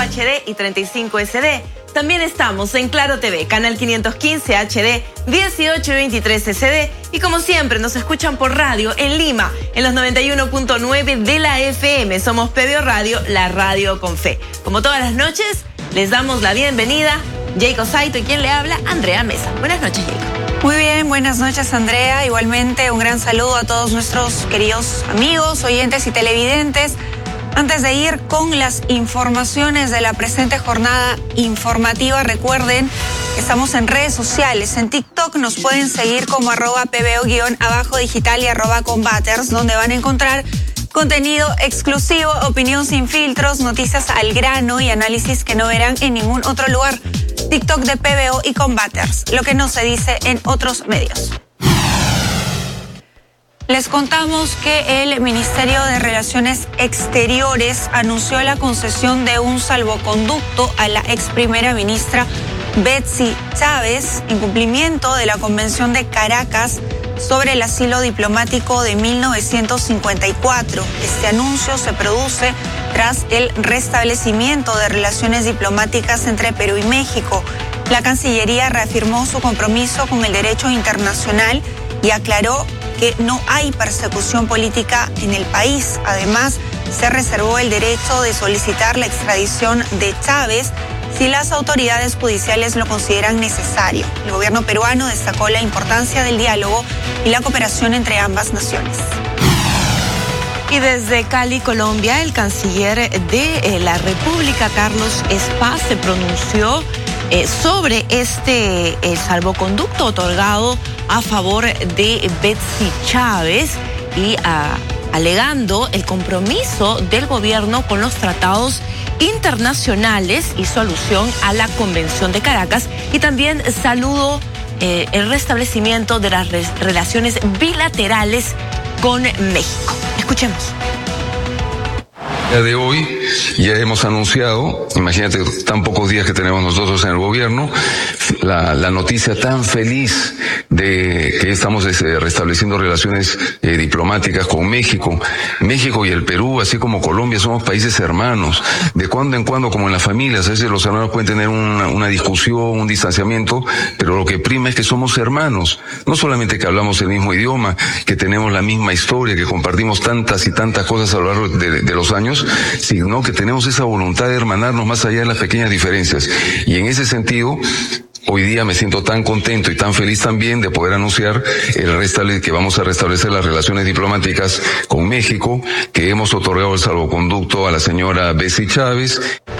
HD y 35 SD. También estamos en Claro TV, canal 515 HD, 18 y 23 SD. Y como siempre, nos escuchan por radio en Lima, en los 91.9 de la FM. Somos PBO Radio, la radio con fe. Como todas las noches, les damos la bienvenida. Jacob Saito y quien le habla, Andrea Mesa. Buenas noches, Jacob. Muy bien, buenas noches, Andrea. Igualmente, un gran saludo a todos nuestros queridos amigos, oyentes y televidentes. Antes de ir con las informaciones de la presente jornada informativa, recuerden que estamos en redes sociales. En TikTok nos pueden seguir como @pbo_digital y @combaters, donde van a encontrar contenido exclusivo, opinión sin filtros, noticias al grano y análisis que no verán en ningún otro lugar. TikTok de PBO y Combaters, lo que no se dice en otros medios. Les contamos que el Ministerio de Relaciones Exteriores anunció la concesión de un salvoconducto a la ex primera ministra Betsy Chávez en cumplimiento de la Convención de Caracas sobre el asilo diplomático de 1954. Este anuncio se produce tras el restablecimiento de relaciones diplomáticas entre Perú y México. La Cancillería reafirmó su compromiso con el derecho internacional y aclaró que no hay persecución política en el país. Además, se reservó el derecho de solicitar la extradición de Chávez si las autoridades judiciales lo consideran necesario. El gobierno peruano destacó la importancia del diálogo y la cooperación entre ambas naciones. Y desde Cali, Colombia, el canciller de la República, Carlos Spa, se pronunció sobre este salvoconducto otorgado a favor de Betsy Chávez y alegando el compromiso del gobierno con los tratados internacionales y su alusión a la Convención de Caracas, y también saludó el restablecimiento de las relaciones bilaterales con México. Escuchemos. De hoy ya hemos anunciado, imagínate tan pocos días que tenemos nosotros en el gobierno, la noticia tan feliz de que estamos restableciendo relaciones diplomáticas con México. México y el Perú, así como Colombia, somos países hermanos. De cuando en cuando, como en las familias, a veces los hermanos pueden tener una discusión, un distanciamiento, pero lo que prima es que somos hermanos. No solamente que hablamos el mismo idioma, que tenemos la misma historia, que compartimos tantas y tantas cosas a lo largo de los años, sino que tenemos esa voluntad de hermanarnos más allá de las pequeñas diferencias. Y en ese sentido, hoy día me siento tan contento y tan feliz también de poder anunciar que vamos a restablecer las relaciones diplomáticas con México, que hemos otorgado el salvoconducto a la señora Betsy Chávez.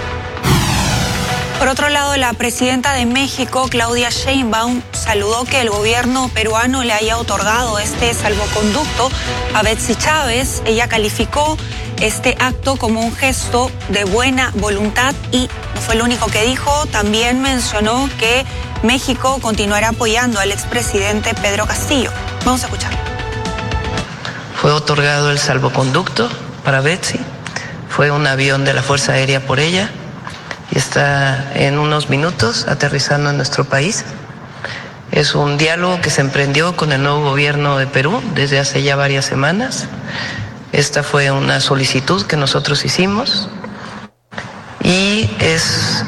Por otro lado, la presidenta de México, Claudia Sheinbaum, saludó que el gobierno peruano le haya otorgado este salvoconducto a Betsy Chávez. Ella calificó este acto como un gesto de buena voluntad y no fue lo único que dijo. También mencionó que México continuará apoyando al expresidente Pedro Castillo. Vamos a escucharlo. Fue otorgado el salvoconducto para Betsy. Fue un avión de la Fuerza Aérea por ella y está en unos minutos aterrizando en nuestro país. Es un diálogo que se emprendió con el nuevo gobierno de Perú desde hace ya varias semanas. Esta fue una solicitud que nosotros hicimos y es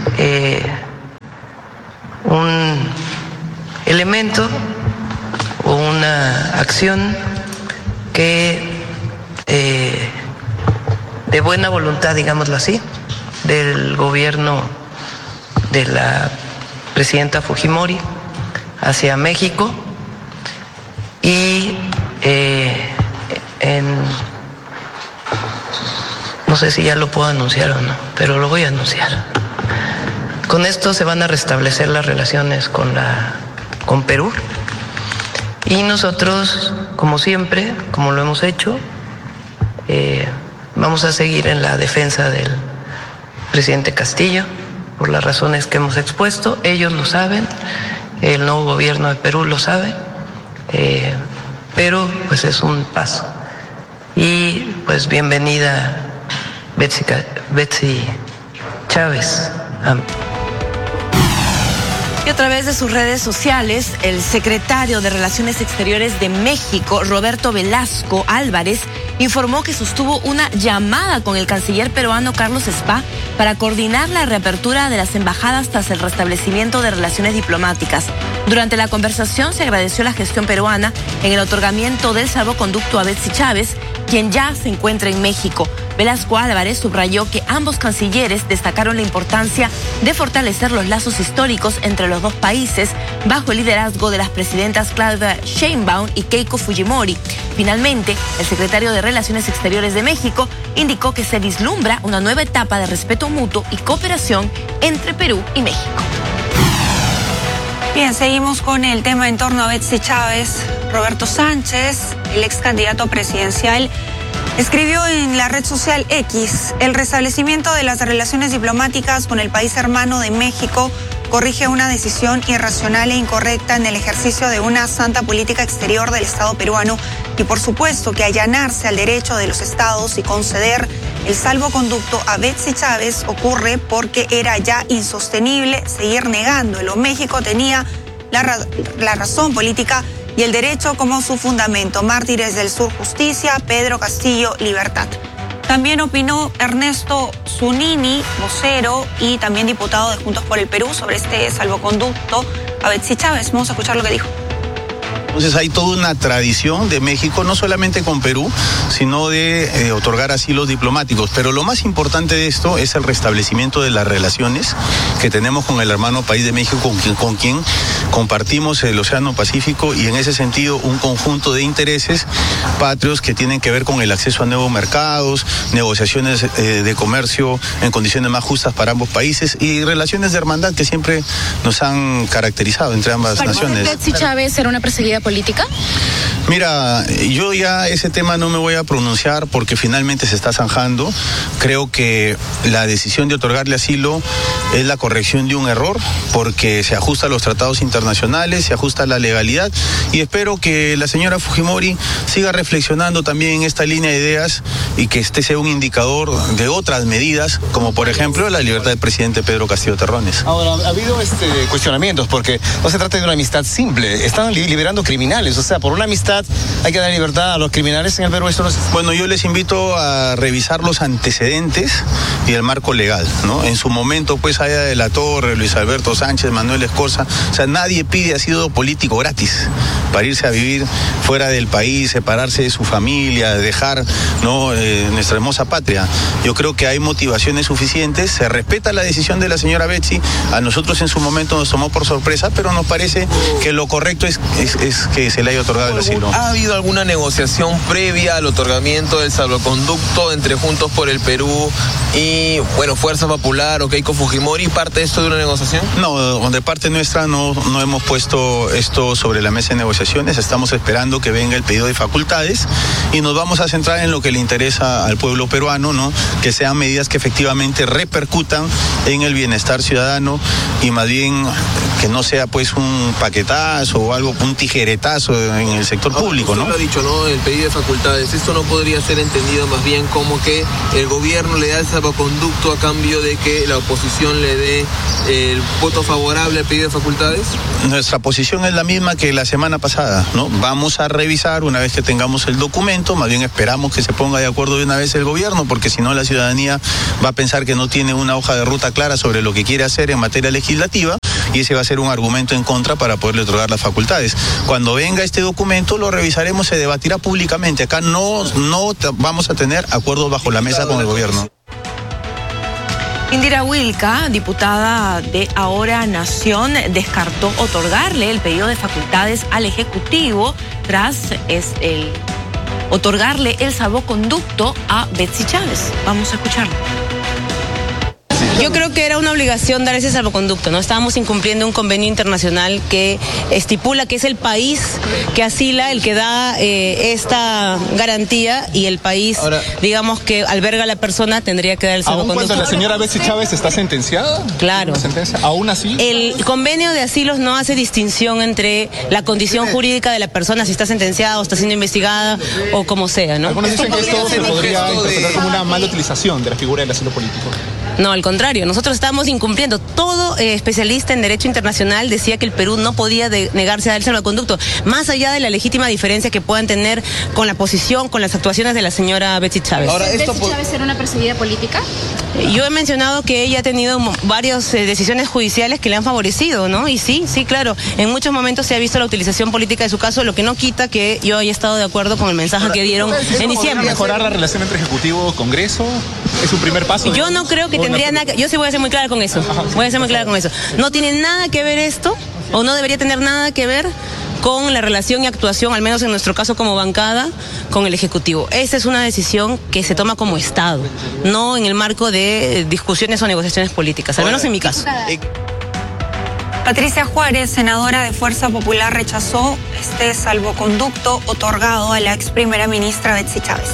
un elemento o una acción que de buena voluntad, digámoslo así, del gobierno de la presidenta Fujimori hacia México y no sé si ya lo puedo anunciar o no, pero lo voy a anunciar. Con esto se van a restablecer las relaciones con Perú y nosotros, como siempre, como lo hemos hecho, vamos a seguir en la defensa del presidente Castillo por las razones que hemos expuesto. Ellos lo saben, el nuevo gobierno de Perú lo sabe, pero pues es un paso. Y pues bienvenida Betsy Chávez. Y a través de sus redes sociales, el secretario de Relaciones Exteriores de México, Roberto Velasco Álvarez, informó que sostuvo una llamada con el canciller peruano Carlos Spa para coordinar la reapertura de las embajadas tras el restablecimiento de relaciones diplomáticas. Durante la conversación se agradeció la gestión peruana en el otorgamiento del salvoconducto a Betsy Chávez, quien ya se encuentra en México. Velasco Álvarez subrayó que ambos cancilleres destacaron la importancia de fortalecer los lazos históricos entre los dos países bajo el liderazgo de las presidentas Claudia Sheinbaum y Keiko Fujimori. Finalmente, el secretario de Relaciones Exteriores de México indicó que se vislumbra una nueva etapa de respeto mutuo y cooperación entre Perú y México. Bien, seguimos con el tema en torno a Betsy Chávez. Roberto Sánchez, el ex candidato presidencial, escribió en la red social X: el restablecimiento de las relaciones diplomáticas con el país hermano de México corrige una decisión irracional e incorrecta en el ejercicio de una santa política exterior del Estado peruano y por supuesto que allanarse al derecho de los estados y conceder el salvoconducto a Betsy Chávez ocurre porque era ya insostenible seguir negándolo. México tenía la razón política y el derecho como su fundamento. Mártires del Sur, justicia. Pedro Castillo, libertad. También opinó Ernesto Zunini, vocero y también diputado de Juntos por el Perú, sobre este salvoconducto a Betsy Chávez. Vamos a escuchar lo que dijo. Entonces hay toda una tradición de México, no solamente con Perú, sino de otorgar asilos diplomáticos. Pero lo más importante de esto es el restablecimiento de las relaciones que tenemos con el hermano país de México, con quien compartimos el Océano Pacífico y en ese sentido un conjunto de intereses patrios que tienen que ver con el acceso a nuevos mercados, negociaciones de comercio en condiciones más justas para ambos países y relaciones de hermandad que siempre nos han caracterizado entre ambas naciones. ¿Betsy Chávez era una perseguida política? Mira, yo ya ese tema no me voy a pronunciar porque finalmente se está zanjando. Creo que la decisión de otorgarle asilo es la corrección de un error porque se ajusta a los tratados internacionales, se ajusta a la legalidad y espero que la señora Fujimori siga reflexionando también en esta línea de ideas y que este sea un indicador de otras medidas, como por ejemplo la libertad del presidente Pedro Castillo Terrones. Ahora, ha habido cuestionamientos porque no se trata de una amistad simple, están liberando criminales, o sea, por una amistad hay que dar libertad a los criminales en el Perú. Bueno, yo les invito a revisar los antecedentes y el marco legal, ¿no? En su momento, pues, Aida de la Torre, Luis Alberto Sánchez, Manuel Escorza, o sea, nadie pide asilo político gratis para irse a vivir fuera del país, separarse de su familia, dejar, ¿no?, nuestra hermosa patria. Yo creo que hay motivaciones suficientes, se respeta la decisión de la señora Betsy, a nosotros en su momento nos tomó por sorpresa, pero nos parece que lo correcto es que se le haya otorgado el asilo. ¿Ha habido alguna negociación previa al otorgamiento del salvoconducto entre Juntos por el Perú y, bueno, Fuerza Popular o Keiko Fujimori? ¿Parte de esto de una negociación? No, de parte nuestra no hemos puesto esto sobre la mesa de negociaciones. Estamos esperando que venga el pedido de facultades y nos vamos a centrar en lo que le interesa al pueblo peruano, ¿no? Que sean medidas que efectivamente repercutan en el bienestar ciudadano y más bien que no sea pues un paquetazo o algo, un tijeretazo en el sector público, ¿no? Usted lo ha dicho, ¿no? El pedido de facultades. ¿Esto no podría ser entendido más bien como que el gobierno le da el salvoconducto a cambio de que la oposición le dé el voto favorable al pedido de facultades? Nuestra posición es la misma que la semana pasada, ¿no? Vamos a revisar una vez que tengamos el documento, más bien esperamos que se ponga de acuerdo de una vez el gobierno, porque si no la ciudadanía va a pensar que no tiene una hoja de ruta clara sobre lo que quiere hacer en materia legislativa y ese va a ser un argumento en contra para poderle otorgar las facultades. Cuando venga este documento lo revisaremos, se debatirá públicamente. Acá no vamos a tener acuerdos bajo la mesa con el gobierno. Indira Wilca, diputada de Ahora Nación, descartó otorgarle el pedido de facultades al Ejecutivo tras otorgarle el salvoconducto a Betsy Chávez. Vamos a escucharlo. Yo creo que era una obligación dar ese salvoconducto, ¿no? Estábamos incumpliendo un convenio internacional que estipula que es el país que asila el que da esta garantía y el país, ahora, digamos, que alberga a la persona tendría que dar el salvoconducto. ¿Aún cuando la señora Betsy Chávez está sentenciada? Claro. ¿Aún así? El convenio de asilos no hace distinción entre la condición jurídica de la persona, si está sentenciada o está siendo investigada o como sea, ¿no? Algunos dicen que esto se podría interpretar como una mala utilización de la figura del asilo político. No, al contrario, nosotros estábamos incumpliendo. Todo especialista en derecho internacional decía que el Perú no podía negarse a dar el salvoconducto, más allá de la legítima diferencia que puedan tener con la posición, con las actuaciones de la señora Betsy Chávez. Ahora, ¿Betsy Chávez era una perseguida política? Yo he mencionado que ella ha tenido varias decisiones judiciales que le han favorecido, ¿no? Y sí, claro, en muchos momentos se ha visto la utilización política de su caso, lo que no quita que yo haya estado de acuerdo con el mensaje que dieron en diciembre. ¿Mejorar la relación entre Ejecutivo y Congreso? ¿Es un primer paso? Yo no creo que tendría nada que... Yo sí voy a ser muy clara con eso. No tiene nada que ver esto, o no debería tener nada que ver con la relación y actuación, al menos en nuestro caso como bancada, con el Ejecutivo. Esa es una decisión que se toma como Estado, no en el marco de discusiones o negociaciones políticas, al menos en mi caso. Patricia Juárez, senadora de Fuerza Popular, rechazó este salvoconducto otorgado a la ex primera ministra Betsy Chávez.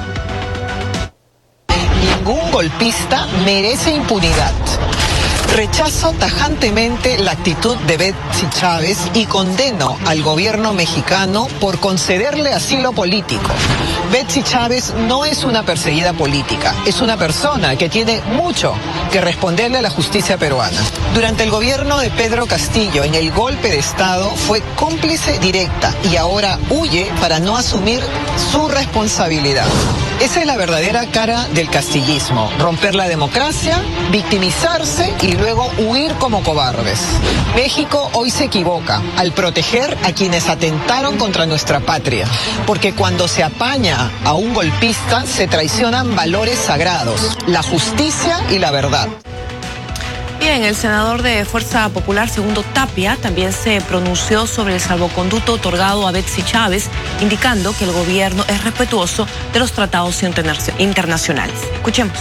Ningún golpista merece impunidad. Rechazo tajantemente la actitud de Betsy Chávez y condeno al gobierno mexicano por concederle asilo político. Betsy Chávez no es una perseguida política, es una persona que tiene mucho que responderle a la justicia peruana. Durante el gobierno de Pedro Castillo, en el golpe de Estado, fue cómplice directa y ahora huye para no asumir su responsabilidad. Esa es la verdadera cara del castillismo, romper la democracia, victimizarse y luego huir como cobardes. México hoy se equivoca al proteger a quienes atentaron contra nuestra patria, porque cuando se apaña a un golpista se traicionan valores sagrados, la justicia y la verdad. Bien, el senador de Fuerza Popular, Segundo Tapia, también se pronunció sobre el salvoconducto otorgado a Betsy Chávez, indicando que el gobierno es respetuoso de los tratados internacionales. Escuchemos.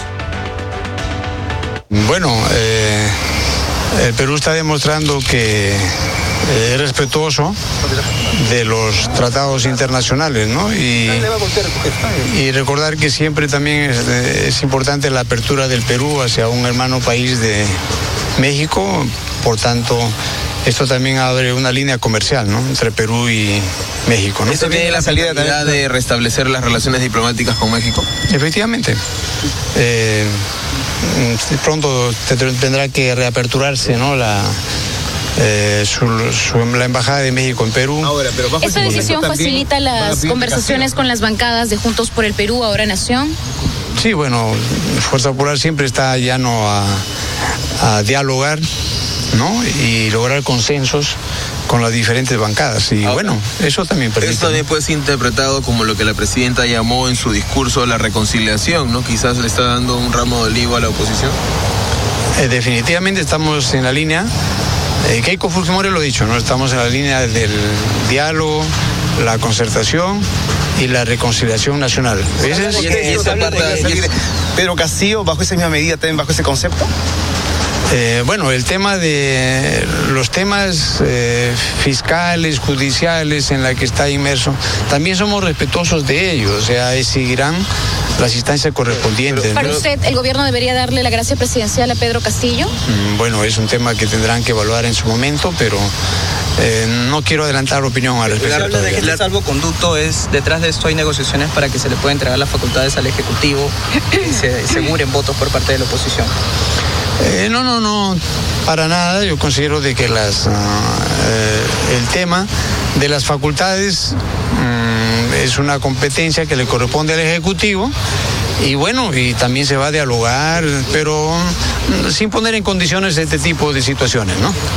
Bueno, el Perú está demostrando que es respetuoso de los tratados internacionales, ¿no? Y recordar que siempre también es importante la apertura del Perú hacia un hermano país de México. Por tanto, esto también abre una línea comercial, ¿no?, entre Perú y México, ¿no? ¿Esto tiene la salida de restablecer las relaciones diplomáticas con México? Efectivamente. Pronto tendrá que reaperturarse, ¿no?, la Embajada de México en Perú. Ahora, pero ¿esta decisión facilita las conversaciones con las bancadas de Juntos por el Perú, ahora Nación? Sí, bueno, Fuerza Popular siempre está llano a dialogar, ¿no?, y lograr consensos con las diferentes bancadas. Y bueno, eso también permite. Esto también puede ser interpretado como lo que la presidenta llamó en su discurso la reconciliación, ¿no? Quizás le está dando un ramo de olivo a la oposición. Definitivamente estamos en la línea. Keiko Fujimori lo ha dicho, ¿no? Estamos en la línea del diálogo, la concertación y la reconciliación nacional. Pedro Castillo, bajo esa misma medida, también bajo ese concepto. Bueno, el tema de los temas fiscales, judiciales en la que está inmerso, también somos respetuosos de ellos, o sea, seguirán las instancias correspondientes. ¿Para usted el gobierno debería darle la gracia presidencial a Pedro Castillo? Bueno, es un tema que tendrán que evaluar en su momento, pero no quiero adelantar opinión al respecto. Habla de que el salvoconducto detrás de esto hay negociaciones para que se le pueda entregar las facultades al Ejecutivo y se aseguren votos por parte de la oposición. No, para nada. Yo considero de que el tema de las facultades es una competencia que le corresponde al Ejecutivo y bueno, y también se va a dialogar, pero sin poner en condiciones este tipo de situaciones, ¿no?